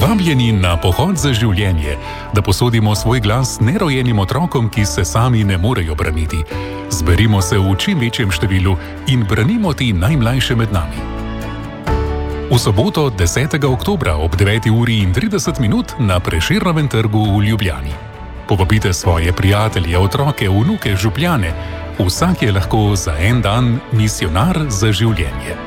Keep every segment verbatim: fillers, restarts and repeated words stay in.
Vabljeni na pohod za življenje, da posodimo svoj glas nerojenim otrokom, ki se sami ne morejo braniti. Zberimo se v čim večjem številu in branimo ti najmlajše med nami. V soboto desetega oktobra ob deveti uri in trideset minut na Prešernovem trgu v Ljubljani. Povabite svoje prijatelje, otroke, vnuke, župljane. Vsak je lahko za en dan misionar za življenje.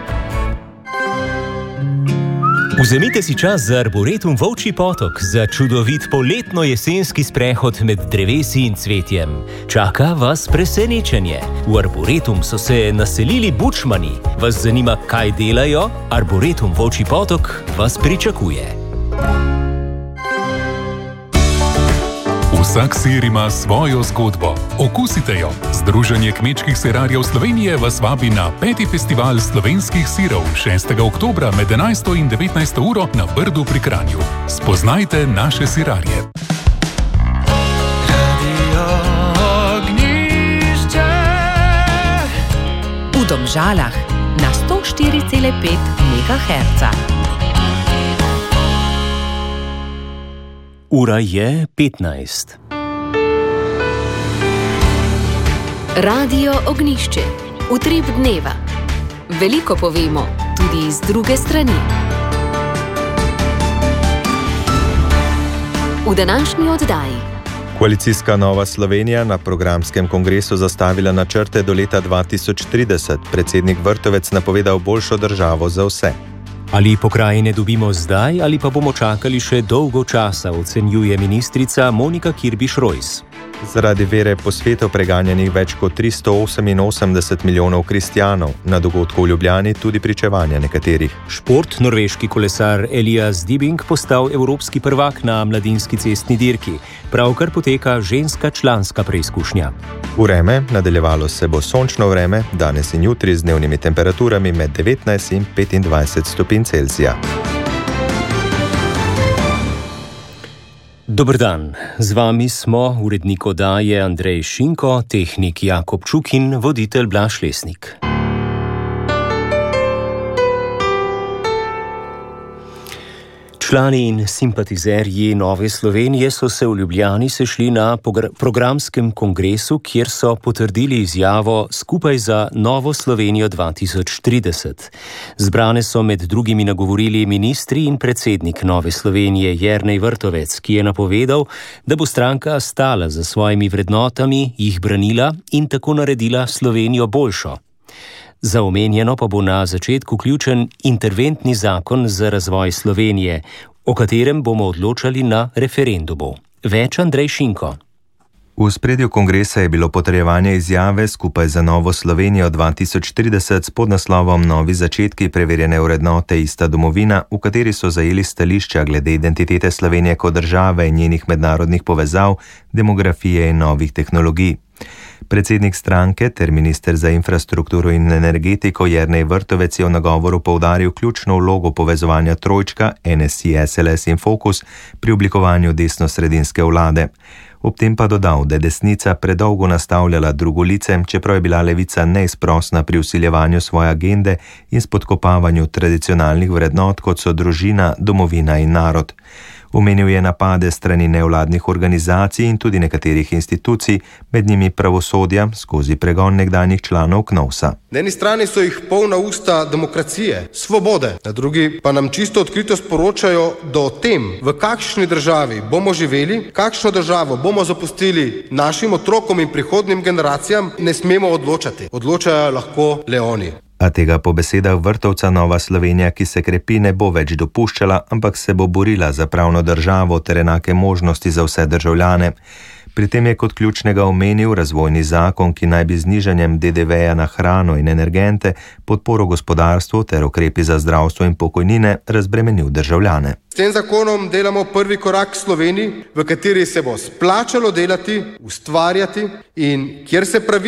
Vzemite si čas za Arboretum Volčji Potok, za čudovit poletno-jesenski sprehod med drevesi in cvetjem. Čaka vas presenečenje. V Arboretum so se naselili bučmani. Vas zanima, kaj delajo? Arboretum Volčji Potok vas pričakuje. Vsak sir ima svojo zgodbo. Okusite jo. Združenje kmečkih sirarjev Slovenije vas vabi na peti festival slovenskih sirov šestega oktobra med enajsto in devetnajsto uro na Brdu pri Kranju. Spoznajte naše sirarje. Radio Ognjišče. V Domžalah na sto štiri cela pet megaherca. Ura je petnajst. Radio Ognjišče. Utrip dneva. Veliko povemo, tudi iz druge strani. V današnji oddaji. Koalicijska Nova Slovenija na programskem kongresu zastavila načrte do leta dva tisoč trideset. Predsednik Vrtovec napovedal boljšo državo za vse. Ali pokrajine dobimo zdaj, ali pa bomo čakali še dolgo časa, ocenjuje ministrica Monika Kirbiš-Rojs. Zaradi vere po svetu preganjanih več kot tristo oseminosemdeset milijonov kristjanov, na dogodku v Ljubljani tudi pričevanja nekaterih. Šport, norveški kolesar Elias Dibing postal evropski prvak na mladinski cestni dirki. Pravkar poteka ženska članska preizkušnja. Vreme, nadaljevalo se bo sončno vreme, danes in jutri z dnevnimi temperaturami med devetnajst in petindvajset stopinj Celzija. Dober dan, z vami smo urednik oddaje Andrej Šinko, tehnik Jakob Čuk in voditelj Blaž Lesnik. Člani in simpatizerji Nove Slovenije so se v Ljubljani sešli na programskem kongresu, kjer so potrdili izjavo Skupaj za Novo Slovenijo dva tisoč trideset. Zbrane so med drugimi nagovorili ministri in predsednik Nove Slovenije Jernej Vrtovec, ki je napovedal, da bo stranka stala za svojimi vrednotami, jih branila in tako naredila Slovenijo boljšo. Za omenjeno pa bo na začetku ključen interventni zakon za razvoj Slovenije, o katerem bomo odločali na referendumu. Več Andrej Šinko. V ospredju kongresa je bilo potrjevanje izjave Skupaj za Novo Slovenijo dva tisoč trideset s podnaslovom Novi začetki, preverjene vrednote, ista domovina, v kateri so zajeli stališča glede identitete Slovenije kot države in njenih mednarodnih povezav, demografije in novih tehnologij. Predsednik stranke ter minister za infrastrukturo in energetiko Jernej Vrtovec je v nagovoru poudaril ključno vlogo povezovanja trojčka, N S I, S L S in Fokus pri oblikovanju desnosredinske vlade. Ob tem pa dodal, da je desnica predolgo nastavljala drugolice, čeprav je bila levica neizprosna pri vsiljevanju svoje agende in spodkopavanju tradicionalnih vrednot, kot so družina, domovina in narod. Omenil je napade strani nevladnih organizacij in tudi nekaterih institucij, med njimi pravosodja, skozi pregon nekdanjih članov Knovsa. Na eni strani so jih polna usta demokracije, svobode, na drugi pa nam čisto odkrito sporočajo, da o tem, v kakšni državi bomo živeli, kakšno državo bomo zapustili našim otrokom in prihodnim generacijam, ne smemo odločati. Odločajo lahko le oni. A tega po besedah Vrtovca Nova Slovenija, ki se krepi, ne bo več dopuščala, ampak se bo borila za pravno državo ter enake možnosti za vse državljane. Pri tem je kot ključnega omenil razvojni zakon, ki naj bi znižanjem D D V-ja na hrano in energente, podporo gospodarstvu ter ukrepi za zdravstvo in pokojnine razbremenil državljane. S tem zakonom delamo prvi korak Sloveniji, v kateri se bo splačalo delati, ustvarjati in kjer se pravi